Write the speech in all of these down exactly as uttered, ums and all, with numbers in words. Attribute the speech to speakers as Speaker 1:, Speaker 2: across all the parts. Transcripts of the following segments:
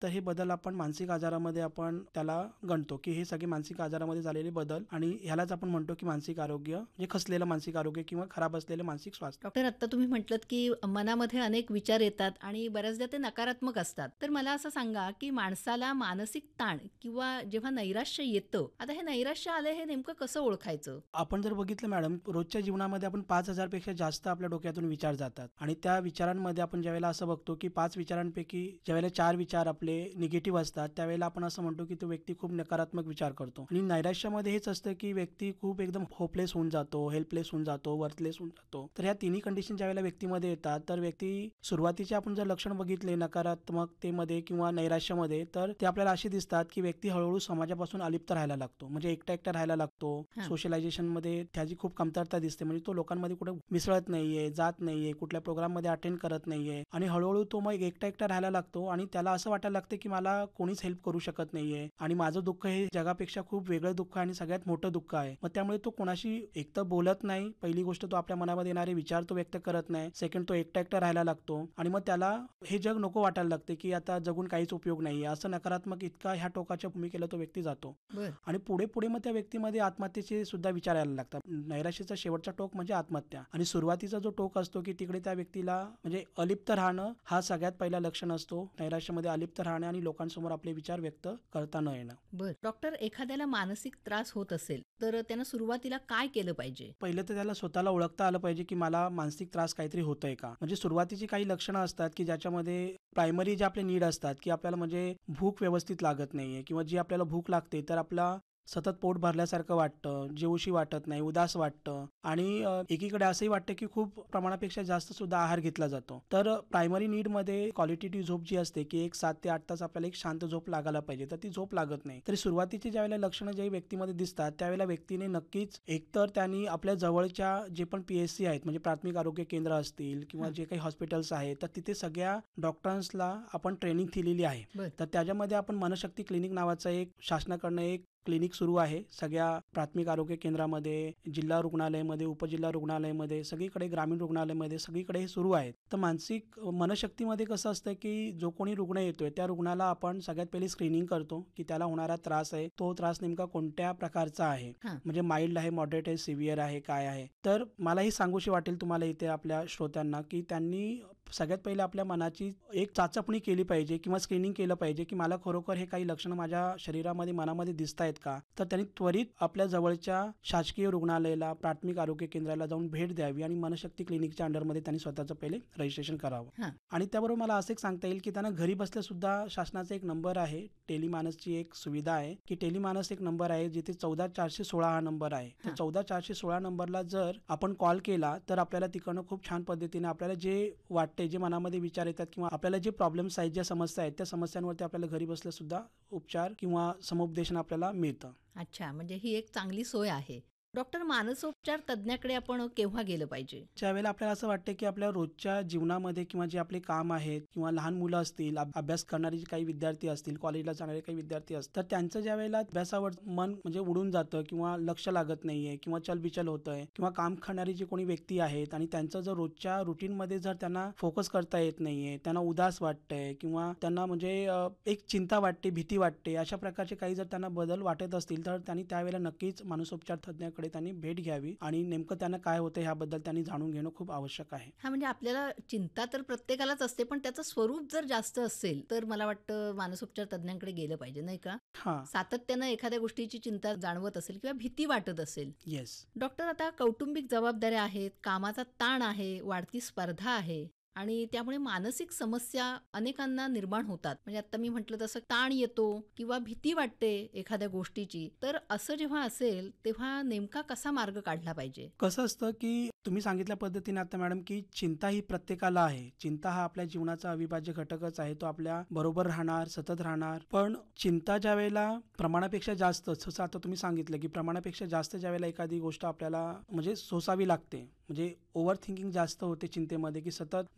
Speaker 1: तर हे बदल आपण मानसिक आजारामध्ये आपण त्याला गणतो की हे सगळे मानसिक आजारामध्ये झालेले बदल आणि ह्यालाच आपण म्हणतो की मानसिक आरोग्य, जे खचलेलं मानसिक आरोग्य किंवा खराब असलेलं मानसिक स्वास्थ्य.
Speaker 2: डॉक्टर, आता तुम्ही म्हटलं की मनामध्ये अनेक विचार येतात आणि बऱ्याचदा ते नकारात्मक असतात. तर मला असं सांगा की माणसाला मानसिक ताण किंवा जेव्हा नैराश्य येतं, आता हे नैराश्य आलं हे नेमकं कसं ओळखायचं?
Speaker 1: आपण जर बघितलं मॅडम, रोजच्या जीवनामध्ये आपण पाच हजार पेक्षा जास्त आपल्या डोक्यातून विचार जातात आणि त्या विचारांमध्ये आपण ज्यावेळेला असं बघतो की पाच विचारांपैकी ज्यावेळेला चार विचार आपले निगेटिव्ह असतात, त्यावेळेला आपण असं म्हणतो की तो व्यक्ती खूप नकारात्मक विचार करतो. आणि नैराश्यामध्ये हेच असतं की व्यक्ती खूप एकदम होपलेस होऊन जातो, हेल्पलेस होऊन जातो, वर्थलेस होऊन जातो. तर ह्या तिन्ही कंडिशन ज्यावेळेला व्यक्तीमध्ये येतात, तर व्यक्ती सुरुवातीचे आपण जर लक्षण बघितले नकारात्मकतेमध्ये किंवा नैराश्यामध्ये, तर ते आपल्याला असे दिसतात की व्यक्ती हळूहळू समाजापासून अलिप्त राहायला लागतो, म्हणजे एकटा एकटा राहायला लागतो. सोशलायझेशन मध्ये त्याची खूप कमतरता दिसते, म्हणजे तो लोकांमध्ये कुठे मिसळत नाहीये, जात नाहीये, कुठल्या प्रोग्राम मध्ये अटेंड करत नाहीये आणि हळूहळू तो मग एकटा एकटा राहायला लागतो आणि त्याला असं वाटायला लागतं की मला कोणीच हेल्प करू शकत नाहीये आणि माझं दुःख हे जगापेक्षा खूप वेगळं दुःख आणि सगळ्यात मोठं दुःख आहे. मग त्यामुळे तो कोणाशी एक तर बोलत नाही, पहिली गोष्ट तो आपल्या मनामध्ये येणारे विचार तो व्यक्त करत नाही, सेकंड तो एकटा एकटा राहायला लागतो आणि मग त्याला हे जग नको वाटायला लागते की आता जगून काहीच उपयोग नाहीये, असं नकारात्मक इतका ह्या टोकाच्या भूमिकेला तो व्यक्ती जातो. आणि पुढे पुढे मग त्या व्यक्तीमध्ये आत्महत्येचे सुद्धा विचार यायला लागतात. नैराश्याचा शेवटचा टोक म्हणजे आत्महत्या आणि सुरुवातीचा जो टोक असतो की तिकडे त्या व्यक्तीला म्हणजे अलिप्त राहणं हा सगळ्यात पहिला लक्षण असतो. नैराश्यामध्ये अलिप्त राहणे आणि लोकांसमोर आपले विचार व्यक्त करता न येणं.
Speaker 2: बर डॉक्टर, एखाद्याला मानसिक त्रास होत असेल तर त्यानं सुरुवातीला काय केलं पाहिजे?
Speaker 1: पहिलं तर त्याला स्वतःला ओळखता आलं पाहिजे की मला मानसिक त्रास काहीतरी होतोय का. म्हणजे सुरुवातीची काही लक्षणं असतात की ज्याच्यामध्ये प्रायमरी जे आपले नीड असतात की आपल्याला म्हणजे भूक व्यवस्थित लागत नाहीये किंवा जी आपल्याला भूक लागते तर आपला सतत पोट भरल्यासारखं वाटतं, जेवूशी वाटत नाही, उदास वाटतं आणि एकीकडे असंही वाटतं की खूप प्रमाणापेक्षा जास्त सुद्धा आहार घेतला जातो. तर प्रायमरी नीड मध्ये क्वालिटेटिव्ह झोप जी असते की एक सात ते आठ तास आपल्याला एक शांत झोप लागायला पाहिजे, तर ती झोप लागत नाही. तरी सुरुवातीची ज्यावेळेला लक्षणं ज्या व्यक्तीमध्ये दिसतात त्यावेळेला व्यक्तीने नक्कीच एकतर त्यांनी आपल्या जवळच्या जे पण पीएचसी आहेत म्हणजे प्राथमिक आरोग्य केंद्र असतील किंवा जे काही हॉस्पिटल्स आहेत, तर तिथे सगळ्या डॉक्टरांसला आपण ट्रेनिंग दिलेली आहे. तर त्याच्यामध्ये आपण मनशक्ती क्लिनिक नावाचं एक शासनाकडनं एक क्लिनिक सुरू आहे सगळ्या प्राथमिक आरोग्य केंद्रामध्ये, जिल्हा रुग्णालयामध्ये, उपजिल्हा रुग्णालयामध्ये, सगळीकडे ग्रामीण रुग्णालयामध्ये सगळीकडे हे सुरू आहे. तर मानसिक मनशक्तीमध्ये कसं असतं की जो कोणी रुग्ण येतोय त्या रुग्णाला आपण सगळ्यात पहिले स्क्रीनिंग करतो की त्याला होणारा त्रास आहे तो त्रास नेमका कोणत्या प्रकारचा आहे, म्हणजे माइल्ड आहे, मॉडरेट आहे, सिव्हिअर आहे, काय आहे. तर मला ही सांगूशी वाटेल तुम्हाला इथे आपल्या श्रोत्यांना की त्यांनी सगळ्यात पहिले आपल्या मनाची एक चाचपणी केली पाहिजे किंवा स्क्रीनिंग केलं पाहिजे की मला खरोखर हे काही लक्षणं माझ्या शरीरामध्ये मनामध्ये दिसत आहेत का. तर त्यांनी त्वरित आपल्या जवळच्या शासकीय रुग्णालयाला, प्राथमिक आरोग्य केंद्राला जाऊन भेट द्यावी आणि मनशक्ती क्लिनिकच्या अंडरमध्ये त्यांनी स्वतःचं पहिले रजिस्ट्रेशन करावं. आणि त्याबरोबर मला असं एक सांगता येईल की त्यांना घरी बसल्या सुद्धा शासनाचा एक नंबर आहे, टेलिमानसची एक सुविधा आहे की टेलिमानस एक नंबर आहे जिथे चौदा चारशे सोळा हा नंबर आहे. तर चौदा चारशे सोळा नंबरला जर आपण कॉल केला तर आपल्याला तिकडनं खूप छान पद्धतीने आपल्याला जे वाटते, जे मनामध्ये विचार येतात किंवा आपल्याला जे प्रॉब्लेम्स आहेत, ज्या समस्या आहेत, त्या समस्यांवरती आपल्याला घरी बसल्या सुद्धा उपचार किंवा समुपदेशन आपल्याला मिळतं.
Speaker 2: अच्छा, म्हणजे ही एक चांगली सोय आहे. डॉक्टर, मानसोपचार तज्ञाकडे आपण केव्हा गेलं पाहिजे?
Speaker 1: ज्यावेळेला आपल्याला असं वाटतं की आपल्या रोजच्या जीवनामध्ये किंवा जे आपले काम आहेत किंवा लहान मुलं असतील, अभ्यास करणारे काही विद्यार्थी असतील, कॉलेजला जाणारे काही विद्यार्थी असतात, तर त्यांचं ज्यावेळेला अभ्यासावर मन म्हणजे उडून जातं किंवा लक्ष लागत नाहीये किंवा चलबिचल होतंय किंवा काम करणारी जी कोणी व्यक्ती आहेत आणि त्यांचं जर रोजच्या रुटीनमध्ये जर त्यांना फोकस करता येत नाहीये, त्यांना उदास वाटतंय किंवा त्यांना म्हणजे एक चिंता वाटते, भीती वाटते, अशा प्रकारचे काही जर त्यांना बदल वाटत असतील तर त्यांनी त्यावेळेला नक्कीच मानसोपचार तज्ञाकडे त्यांनी भेट घ्यावी आणि नेमकं त्यांना काय होतं ह्याबद्दल त्यांनी जाणून घेणं खूप आवश्यक आहे.
Speaker 2: हा, म्हणजे आपल्याला चिंता तर प्रत्येकालाच असते, पण त्याचं स्वरूप जर जास्त असेल तर मला वाटतं मानसोपचार तज्ञांकडे गेलं पाहिजे, नाही का?
Speaker 1: हा,
Speaker 2: सातत्यानं एखाद्या गोष्टीची चिंता जाणवत असेल किंवा भीती वाटत असेल.
Speaker 1: येस
Speaker 2: डॉक्टर, आता कौटुंबिक जबाबदाऱ्या आहेत, कामाचा ताण आहे, वाढती स्पर्धा आहे आणि त्यामुळे मानसिक समस्या अनेकांना निर्माण होतात. म्हणजे आता मी म्हटलं तसं ताण येतो किंवा भीती वाटते एखाद्या गोष्टीची, तर असं जेव्हा असेल तेव्हा नेमका कसा मार्ग काढला पाहिजे?
Speaker 1: कसं असतं की तुम्ही सांगितल्या पद्धतीने आता मॅडम की चिंता ही प्रत्येकाला आहे. चिंता हा आपल्या जीवनाचा अविभाज्य घटकच आहे, तो आपल्या बरोबर राहणार, सतत राहणार. पण चिंता ज्या वेळेला प्रमाणापेक्षा जास्त, जसं आता तुम्ही सांगितलं की प्रमाणापेक्षा जास्त ज्या वेळेला एखादी गोष्ट आपल्याला म्हणजे सोसावी लागते, म्हणजे ओव्हर थिंकिंग जास्त होते चिंतेमध्ये की सतत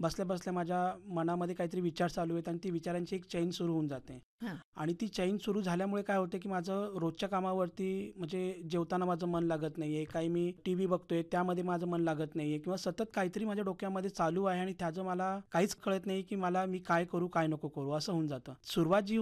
Speaker 1: बसल्या बसल्या माझ्या मनामध्ये काहीतरी विचार चालू आहेत आणि ती विचारांची एक चैन सुरू होऊन जाते.
Speaker 2: हां.
Speaker 1: आणि ती चैन सुरू झाल्यामुळे काय होते की माझं रोजच्या कामावरती म्हणजे जेवताना माझं मन लागत नाहीये, काही मी टीव्ही बघतोय त्यामध्ये माझं मन लागत नाहीये किंवा सतत काहीतरी माझ्या डोक्यामध्ये चालू आहे आणि त्याचं मला काहीच कळत नाही की मला मी काय करू काय नको करू असं होऊन जातं. सुरुवात जी